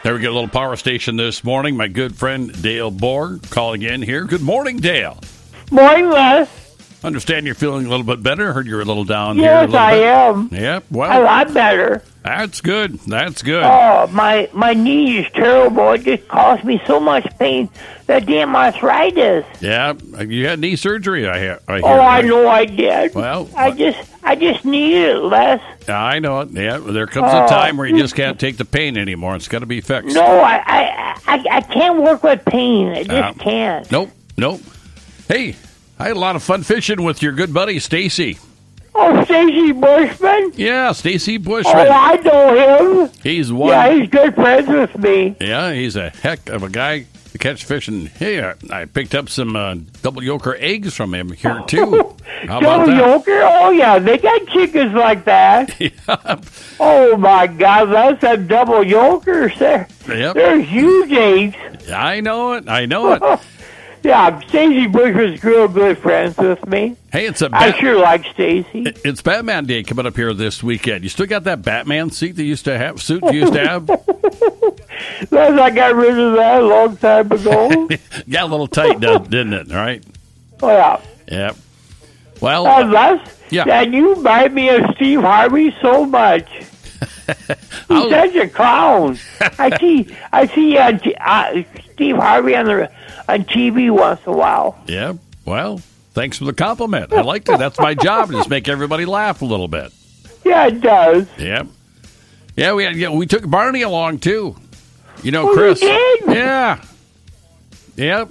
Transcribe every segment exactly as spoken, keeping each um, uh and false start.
There we go, a little power station this morning. My good friend Dale Bohr calling in here. Good morning, Dale. Morning, Les. Understand you're feeling a little bit better. Heard you're a little down yes, here. Yes, I bit. am. Yep, well. A lot better. That's good. That's good. Oh, my, my knee is terrible. It just caused me so much pain. That damn arthritis. Yeah, you had knee surgery, I hear. I hear oh, right? I know I did. Well, I just I just needed it, Les. I know it. Yeah, there comes oh. a time where you just can't take the pain anymore. It's got to be fixed. No, I, I, I, I can't work with pain. I just uh, can't. Nope, nope. Hey, I had a lot of fun fishing with your good buddy, Stacy. Oh, Stacy Bushman? Yeah, Stacy Bushman. Oh, I know him. He's one. Yeah, he's good friends with me. Yeah, he's a heck of a guy to catch fish. And hey, I picked up some uh, double yoker eggs from him here, too. How about double that? yoker? Oh, yeah, they got chickens like that. Yeah. Oh, my God, that's them double yokers. They're, yep. they're huge eggs. I know it. I know it. Yeah, Stacy Bush was real good friends with me. Hey, it's a Bat- I sure like Stacy. It's Batman Day coming up here this weekend. You still got that Batman suit that you used to have? Suit you used to have? Les, I got rid of that a long time ago. Got a little tight, didn't it? Right? Oh yeah. Yep. Well, uh, Les, yeah. And you remind me of Steve Harvey so much. He's such a clown. I see, I see uh, uh, Steve Harvey on the on T V once in a while. Yeah. Well, thanks for the compliment. I liked it. That's my job, just make everybody laugh a little bit. Yeah, it does. Yep. Yeah, we had, yeah, we took Barney along too. You know, oh, Chris. You did? Yeah. Yep.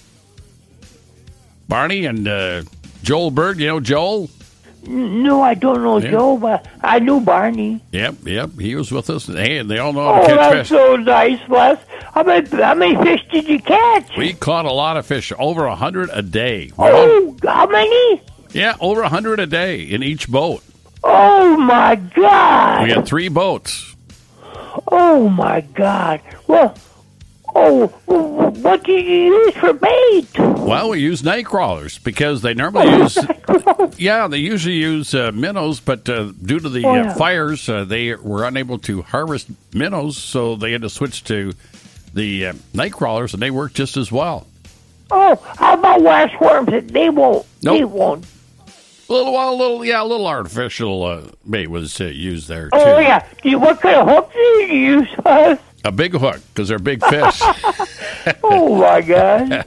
Barney and uh, Joel Bird. You know Joel? No, I don't know yeah. Joe, but I knew Barney. Yep, yep. He was with us. Hey, and they all know how to oh, catch that's fish. so nice, Les. How many, how many fish did you catch? We caught a lot of fish, over a hundred a day. Oh, all, how many? Yeah, over a hundred a day in each boat. Oh, my God. We had three boats. Oh, my God. Well, oh, what did you use for bait? Well, we use night crawlers because they normally use, yeah, they usually use uh, minnows, but uh, due to the oh, yeah. uh, fires, uh, they were unable to harvest minnows, so they had to switch to the uh, night crawlers, and they work just as well. Oh, how about wax worms? They won't. Nope. They won't. A little, well, a little, yeah, a little artificial uh, bait was uh, used there too. Oh yeah. What kind of hook did you use, Les? A big hook because they're big fish. Oh my God!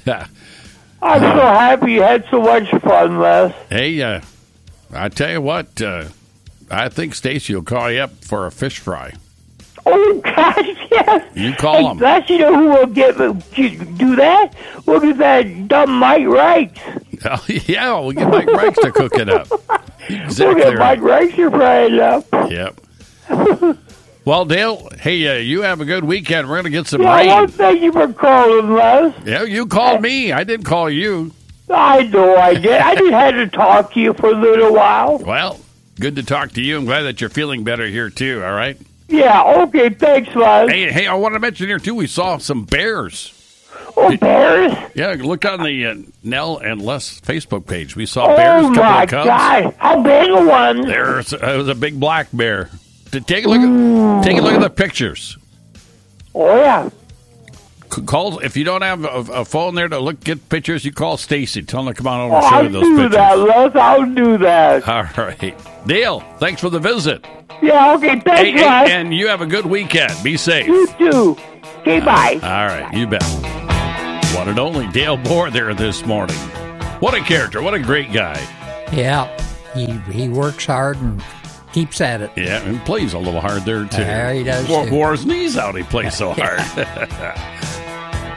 I'm so happy you had so much fun, Les. Hey, uh, I tell you what, uh, I think Stacy will call you up for a fish fry. Oh gosh, yes. You call hey, him. Les, you know who will get do that? Look at that dumb Mike Reichs. Oh, yeah, we'll get Mike Reichs to cook it up. Exactly Look at right. Mike Reichs to fry it up. Yep. Well, Dale, hey, uh, you have a good weekend. We're going to get some yeah, rain. Well, thank you for calling, Les. Yeah, you called me. I didn't call you. I know I did. I just had to talk to you for a little while. Well, good to talk to you. I'm glad that you're feeling better here, too, all right? Yeah, okay, thanks, Les. Hey, hey, I want to mention here, too, we saw some bears. Oh, bears? Yeah, look on the uh, Nell and Les Facebook page. We saw oh, bears, a couple my of cubs. God. How big a one? There's it was a big black bear. Take a look at take a look at the pictures. Oh yeah. Call if you don't have a, a phone there to look get pictures. You call Stacy. Tell him to come on over Oh, and show I'll you those do pictures. that, Les. I'll do that. All right, Dale. Thanks for the visit. Yeah. Okay. Thanks, Hey, Les. hey, and you have a good weekend. Be safe. You too. Okay. Bye. All right, you bet. One and only Dale Bohr there this morning. What a character. What a great guy. Yeah, he he works hard and keeps at it. Yeah, and plays a little hard there, too. There he does, Wore, too. wore his knees out. He plays so hard.